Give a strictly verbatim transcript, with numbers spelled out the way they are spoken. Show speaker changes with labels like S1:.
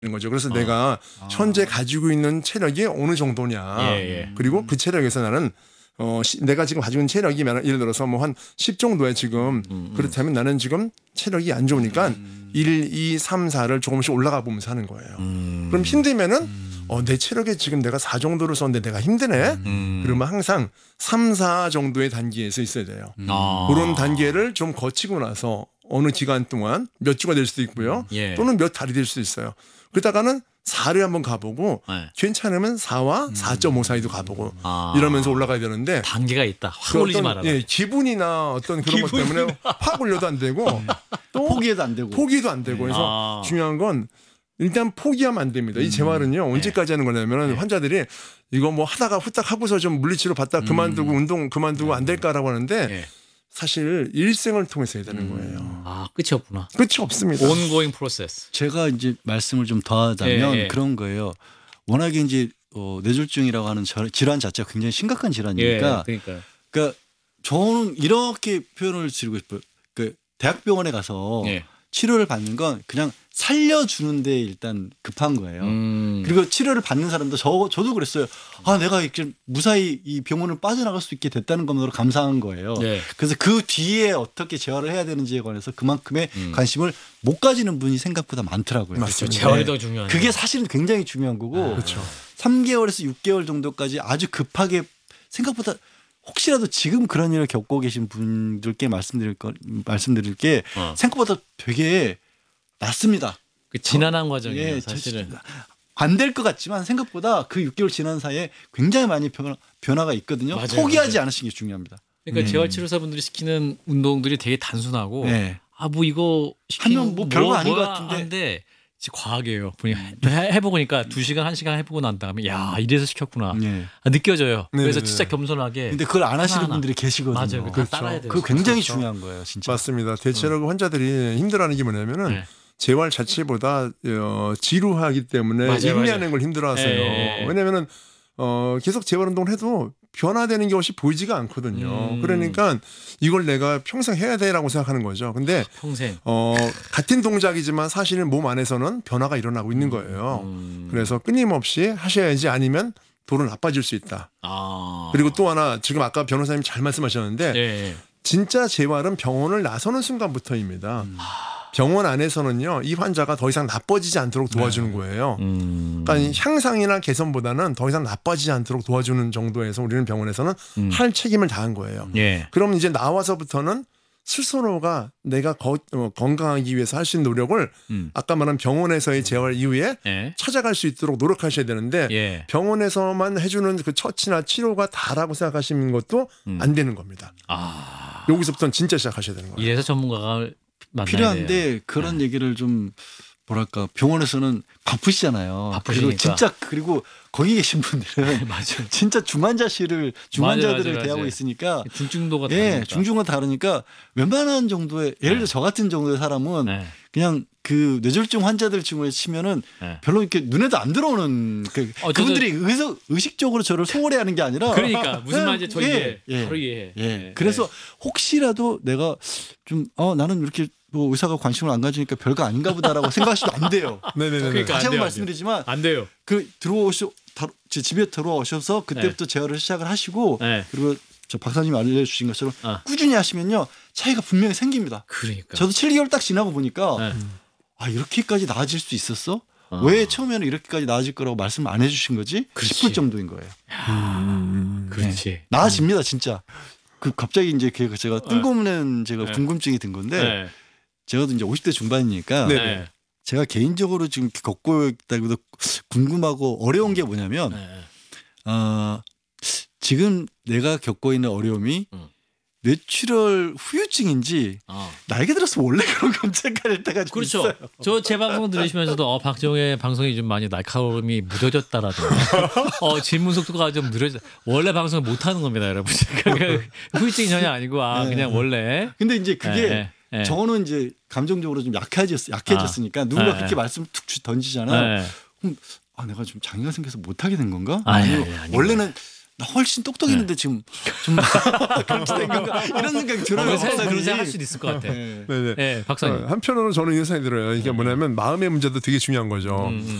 S1: 거죠. 그래서
S2: 어.
S1: 내가
S2: 아.
S1: 현재 가지고 있는 체력이 어느 정도냐.
S2: 예, 예.
S1: 그리고 그 체력에서 나는 어 시, 내가 지금 가지고 있는 체력이 예를 들어서 뭐 한 십 정도에 지금
S2: 음, 음.
S1: 그렇다면 나는 지금 체력이 안 좋으니까
S2: 음.
S1: 일, 이, 삼, 사를 조금씩 올라가 보면서 하는 거예요.
S2: 음.
S1: 그럼 힘들면은
S2: 음.
S1: 어, 내 체력에 지금 내가 사 정도로 썼는데 내가 힘드네.
S2: 음.
S1: 그러면 항상 삼, 사 정도의 단계에서 있어야 돼요.
S2: 아.
S1: 그런 단계를 좀 거치고 나서 어느 기간 동안 몇 주가 될 수도 있고요.
S2: 예.
S1: 또는 몇 달이 될 수도 있어요. 그러다가는 사를 한번 가보고
S2: 네.
S1: 괜찮으면 사와 사 점 오 사이도 가보고
S2: 아.
S1: 이러면서 올라가야 되는데
S2: 단계가 있다. 확
S1: 그
S2: 올리지
S1: 어떤,
S2: 말아라.
S1: 예, 기분이나 어떤 그런 것 때문에 확 올려도 안 되고 또
S3: 포기해도 안 되고.
S1: 포기도 안 되고 그래서
S2: 아.
S1: 중요한 건 일단 포기하면 안 됩니다. 이 재활은요 언제까지 하는 거냐면
S2: 네.
S1: 환자들이 이거 뭐 하다가 후딱 하고서 좀 물리치료 받다 그만두고 운동 그만두고 안 될까라고 하는데
S2: 예.
S1: 사실 일생을 통해서 해야 되는 거예요.
S2: 아 끝이 없구나.
S1: 끝이 없습니다.
S2: 온고잉 프로세스.
S3: 제가 이제 말씀을 좀 더하자면
S2: 예, 예.
S3: 그런 거예요. 워낙에 이제 어, 뇌졸중이라고 하는 저- 질환 자체가 굉장히 심각한 질환이니까.
S2: 예, 그러니까.
S3: 그러니까 저는 이렇게 표현을 드리고 싶어요. 그 대학병원에 가서
S2: 예.
S3: 치료를 받는 건 그냥 살려주는데 일단 급한 거예요.
S2: 음.
S3: 그리고 치료를 받는 사람도 저, 저도 그랬어요. 아, 내가 이렇게 무사히 이 병원을 빠져나갈 수 있게 됐다는 것으로 감사한 거예요.
S2: 예.
S3: 그래서 그 뒤에 어떻게 재활을 해야 되는지에 관해서 그만큼의
S2: 음.
S3: 관심을 못 가지는 분이 생각보다 많더라고요.
S1: 맞습니다.
S2: 재활이
S3: 네.
S2: 더 중요한.
S3: 그게 사실은 굉장히 중요한 거고
S1: 그렇죠.
S3: 삼 개월에서 육 개월 정도까지 아주 급하게 생각보다 혹시라도 지금 그런 일을 겪고 계신 분들께 말씀드릴 거 말씀드릴 게
S2: 어.
S3: 생각보다 되게 낫습니다.
S2: 그 지난한 과정이에요.
S3: 예,
S2: 사실은.
S3: 안 될 것 같지만 생각보다 그 육 개월 지난 사이에 굉장히 많이 변화, 변화가 있거든요.
S2: 맞아요,
S3: 포기하지
S2: 맞아요.
S3: 않으시는 게 중요합니다.
S2: 그러니까
S3: 네.
S2: 재활치료사분들이 시키는 운동들이 되게 단순하고
S3: 네.
S2: 아 뭐 이거
S3: 하면 뭐 별거 아닌 것
S2: 뭐야
S3: 같은데.
S2: 하는데 진짜 과학이에요. 분이 해- 해보니까 두 시간 한 시간 해보고 난 다음에 야 이래서 시켰구나
S3: 네.
S2: 아, 느껴져요.
S1: 네,
S2: 그래서
S1: 네,
S2: 진짜
S1: 네.
S2: 겸손하게.
S3: 근데 그걸 안 하시는
S2: 하나하나.
S3: 분들이 계시거든요.
S2: 맞아요. 그거
S1: 그렇죠.
S2: 따라야 돼요.
S3: 그거 굉장히
S1: 그렇죠.
S3: 중요한 거예요, 진짜.
S1: 맞습니다. 대체로 환자들이 힘들어하는 게 뭐냐면은
S2: 네.
S1: 재활 자체보다 어, 지루하기 때문에
S2: 맞아요,
S1: 인내하는
S2: 맞아요.
S1: 걸 힘들어하세요.
S2: 예, 예, 예.
S1: 왜냐면은 어, 계속 재활 운동을 해도 변화되는 것이 보이지가 않거든요.
S2: 음.
S1: 그러니까 이걸 내가 평생 해야 돼라고 생각하는 거죠. 근데
S2: 평생.
S1: 어, 같은 동작이지만 사실은 몸 안에서는 변화가 일어나고 있는 거예요.
S2: 음.
S1: 그래서 끊임없이 하셔야지 아니면 도로 나빠질 수 있다.
S2: 아.
S1: 그리고 또 하나 지금 아까 변호사님 잘 말씀하셨는데
S2: 예, 예.
S1: 진짜 재활은 병원을 나서는 순간부터입니다.
S2: 음.
S1: 병원 안에서는요, 이 환자가 더 이상 나빠지지 않도록 도와주는 거예요.
S2: 음.
S1: 그러니까 향상이나 개선보다는 더 이상 나빠지지 않도록 도와주는 정도에서 우리는 병원에서는
S2: 음.
S1: 할 책임을 다한 거예요.
S2: 예.
S1: 그럼 이제 나와서부터는 스스로가 내가 거- 어, 건강하기 위해서 할 수 있는 노력을
S2: 음.
S1: 아까 말한 병원에서의 재활 이후에
S2: 예.
S1: 찾아갈 수 있도록 노력하셔야 되는데
S2: 예.
S1: 병원에서만 해주는 그 처치나 치료가 다라고 생각하시는 것도
S2: 음.
S1: 안 되는 겁니다.
S2: 아.
S1: 여기서부터는 진짜 시작하셔야 되는 거예요.
S2: 이래서 전문가가 만나야
S3: 필요한데
S2: 돼요.
S3: 그런 얘기를 좀 뭐랄까 병원에서는 바쁘시잖아요.
S2: 바쁘시니까.
S3: 그리고 진짜 그리고 거기 계신 분들은
S2: 맞아요.
S3: 진짜 중환자실을 중환자들을
S2: 맞아요,
S3: 대하고
S2: 맞아요.
S3: 있으니까
S2: 중증도가
S3: 예,
S2: 다르니까.
S3: 중증은 다르니까 웬만한 정도의 예를 들어
S2: 네.
S3: 저 같은 정도의 사람은
S2: 네.
S3: 그냥 그 뇌졸중 환자들 층을 치면은
S2: 네.
S3: 별로 이렇게 눈에도 안 들어오는 그,
S2: 어, 저도-
S3: 그분들이 의서, 의식적으로 저를 소홀해하는 게 아니라
S2: 그러니까 무슨
S3: 예,
S2: 말인지 저
S3: 예,
S2: 이해
S3: 예.
S2: 바로 이해해.
S3: 예.
S2: 예.
S3: 그래서 혹시라도 내가 좀 어 나는 이렇게 뭐 의사가 관심을 안 가지니까 별거 아닌가 보다라고 생각하시면 안 돼요.
S1: 네네네.
S2: 그러니까
S3: 다시
S2: 안
S3: 한번
S2: 돼요,
S3: 말씀드리지만
S2: 안 돼요.
S3: 그 들어오셔 다- 제 집에 들어오셔서 그때부터 재활을 시작을 하시고
S2: 네.
S3: 그리고 저 박사님이 알려주신 것처럼
S2: 아.
S3: 꾸준히 하시면요 차이가 분명히 생깁니다.
S2: 그러니까.
S3: 저도 칠 개월 딱 지나고 보니까
S2: 네.
S3: 아 이렇게까지 나아질 수 있었어?
S2: 아.
S3: 왜 처음에는 이렇게까지 나아질 거라고 말씀 안 해주신 거지?
S2: 그렇지.
S3: 싶을 정도인 거예요.
S2: 그렇지.
S3: 나아집니다 진짜. 그 갑자기 이제 그 제가 뜬금없는 제가
S2: 네.
S3: 궁금증이 든 건데
S2: 네.
S3: 제가 이제 오십 대 중반이니까
S1: 네.
S2: 네.
S3: 제가 개인적으로 지금 겪고 있다고도 궁금하고 어려운 게 뭐냐면
S2: 네.
S3: 어, 지금 내가 겪고 있는 어려움이
S2: 음.
S3: 뇌출혈 후유증인지
S2: 어.
S3: 나이가 들어서 원래 그런 건지가 될 때가 좀
S2: 그렇죠.
S3: 있어요.
S2: 저 제 방송 들으시면서도 어, 박정의 방송이 좀 많이 날카로움이 무뎌졌다라든가 어, 질문 속도가 좀 느려졌. 원래 방송을 못 하는 겁니다, 여러분. 그러니까 후유증이 전혀 아니고 아
S3: 네.
S2: 그냥 원래.
S3: 근데 이제 그게
S2: 네, 네.
S3: 저는 이제 감정적으로 좀 약해졌, 약해졌으니까 누군가
S2: 네.
S3: 그렇게 말씀 툭 주- 던지잖아요.
S2: 네.
S3: 그럼 아 내가 좀 장애가 생겨서 못하게 된 건가?
S2: 아니,
S3: 아니면
S2: 아니, 아니,
S3: 원래는 나 훨씬 똑똑했는데 지금 좀 그렇게 된 건가 이런 생각이 들어요.
S2: 그런 생각- 그런
S3: 박사님.
S2: 생각 할 수도 있을 것 같아.
S3: 네.
S1: 네네.
S2: 네, 박사님.
S1: 어, 한편으로는 저는 이런 생각이 들어요. 이게 뭐냐면 마음의 문제도 되게 중요한 거죠.
S2: 음, 음.